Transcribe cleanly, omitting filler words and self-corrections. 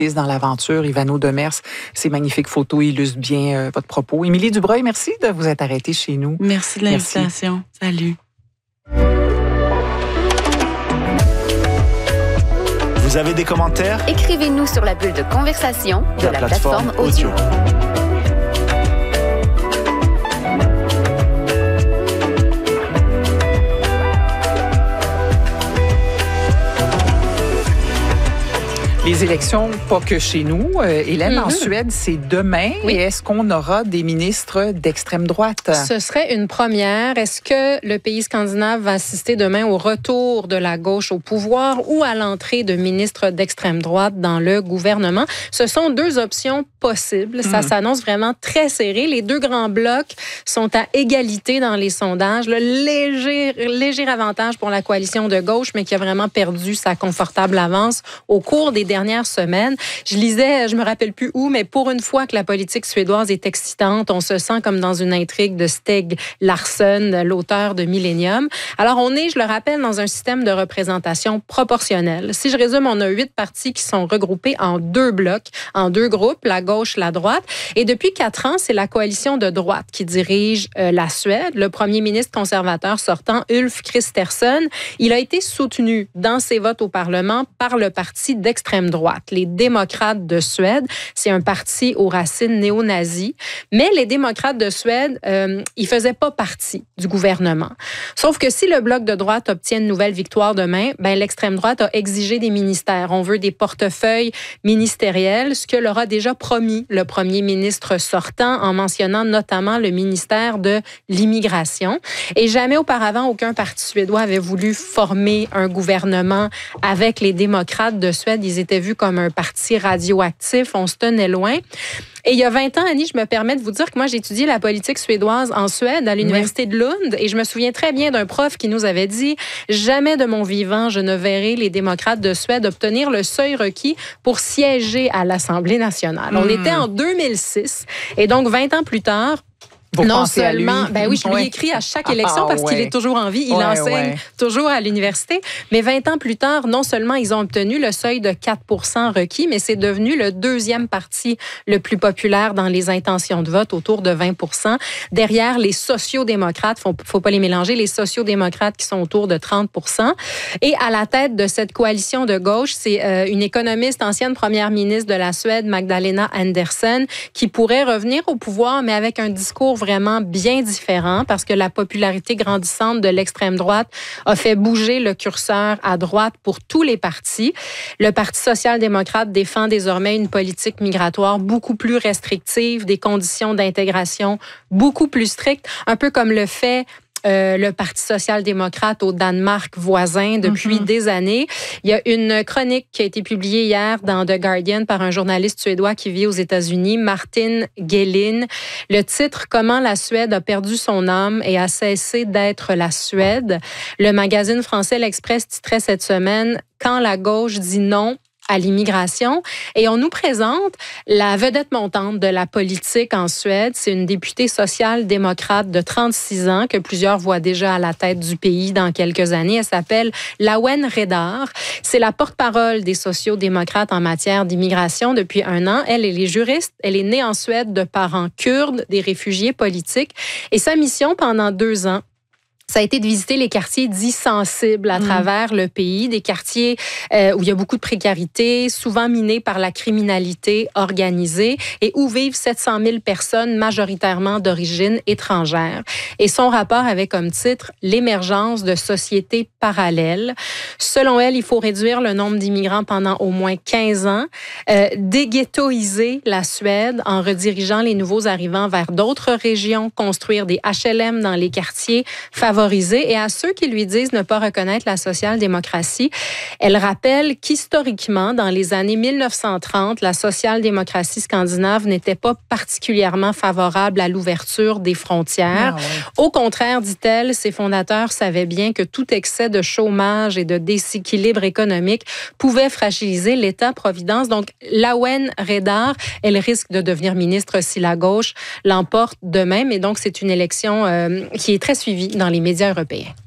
dans l'aventure. Ivano Demers, ces magnifiques photos illustrent bien votre propos. Émilie Dubreuil, merci de vous être arrêtée chez nous. Merci de l'invitation. Salut. Vous avez des commentaires? Écrivez-nous sur la bulle de conversation de la plateforme audio. Les élections, pas que chez nous. Hélène, en Suède, c'est demain. Oui. Et est-ce qu'on aura des ministres d'extrême droite? Ce serait une première. Est-ce que le pays scandinave va assister demain au retour de la gauche au pouvoir ou à l'entrée de ministres d'extrême droite dans le gouvernement? Ce sont deux options possibles. Ça s'annonce vraiment très serré. Les deux grands blocs sont à égalité dans les sondages. Le léger avantage pour la coalition de gauche, mais qui a vraiment perdu sa confortable avance au cours des dernières semaines. Je lisais, je me rappelle plus où, mais pour une fois que la politique suédoise est excitante, on se sent comme dans une intrigue de Stieg Larsson, l'auteur de Millennium. Alors, on est, je le rappelle, dans un système de représentation proportionnelle. Si je résume, on a 8 partis qui sont regroupés en 2 blocs, en 2 groupes, la gauche, la droite. Et depuis 4 ans, c'est la coalition de droite qui dirige la Suède. Le premier ministre conservateur sortant, Ulf Kristersson, il a été soutenu dans ses votes au Parlement par le parti d'extrême droite, les démocrates de Suède. C'est un parti aux racines néo-nazis. Mais les démocrates de Suède, ils faisaient pas partie du gouvernement. Sauf que si le bloc de droite obtient une nouvelle victoire demain, ben l'extrême droite a exigé des ministères. On veut des portefeuilles ministériels, ce que leur a déjà promis le premier ministre sortant en mentionnant notamment le ministère de l'immigration. Et jamais auparavant, aucun parti suédois avait voulu former un gouvernement avec les démocrates de Suède. Ils étaient vus comme un parti radioactif. On se tenait loin. Et il y a 20 ans, Annie, je me permets de vous dire que moi, j'ai étudié la politique suédoise en Suède, à l'université de Lund. Et je me souviens très bien d'un prof qui nous avait dit « Jamais de mon vivant, je ne verrai les démocrates de Suède obtenir le seuil requis pour siéger à l'Assemblée nationale. » On était en 2006. Et donc, 20 ans plus tard, non seulement, ben oui, je lui écris à chaque élection parce qu'il est toujours en vie, il enseigne toujours à l'université, mais 20 ans plus tard, non seulement ils ont obtenu le seuil de 4 % requis, mais c'est devenu le deuxième parti le plus populaire dans les intentions de vote, autour de 20 %. Derrière les sociaux-démocrates, faut pas les mélanger, les sociaux-démocrates qui sont autour de 30 %. Et à la tête de cette coalition de gauche, c'est une économiste, ancienne première ministre de la Suède, Magdalena Andersson, qui pourrait revenir au pouvoir, mais avec un discours vraiment bien différent parce que la popularité grandissante de l'extrême droite a fait bouger le curseur à droite pour tous les partis. Le Parti social-démocrate défend désormais une politique migratoire beaucoup plus restrictive, des conditions d'intégration beaucoup plus strictes, un peu comme le fait le Parti social-démocrate au Danemark voisin depuis des années. Il y a une chronique qui a été publiée hier dans The Guardian par un journaliste suédois qui vit aux États-Unis, Martin Gelin. Le titre « Comment la Suède a perdu son âme et a cessé d'être la Suède ». Le magazine français L'Express titrait cette semaine « Quand la gauche dit non à l'immigration ». Et on nous présente la vedette montante de la politique en Suède. C'est une députée social-démocrate de 36 ans que plusieurs voient déjà à la tête du pays dans quelques années. Elle s'appelle Lawen Redar. C'est la porte-parole des sociaux-démocrates en matière d'immigration depuis 1 an. Elle est juriste. Elle est née en Suède de parents kurdes, des réfugiés politiques. Et sa mission pendant 2 ans, ça a été de visiter les quartiers dits sensibles à travers le pays, des quartiers où il y a beaucoup de précarité, souvent minés par la criminalité organisée et où vivent 700 000 personnes majoritairement d'origine étrangère. Et son rapport avait comme titre « L'émergence de sociétés parallèles ». Selon elle, il faut réduire le nombre d'immigrants pendant au moins 15 ans, déghettoiser la Suède en redirigeant les nouveaux arrivants vers d'autres régions, construire des HLM dans les quartiers favorisés. Et à ceux qui lui disent ne pas reconnaître la social-démocratie, elle rappelle qu'historiquement, dans les années 1930, la social-démocratie scandinave n'était pas particulièrement favorable à l'ouverture des frontières. Au contraire, dit-elle, ses fondateurs savaient bien que tout excès de chômage et de déséquilibre économique pouvait fragiliser l'État-providence. Donc, Lawen Redar, elle risque de devenir ministre si la gauche l'emporte demain. Mais donc, c'est une élection qui est très suivie dans les médias européens.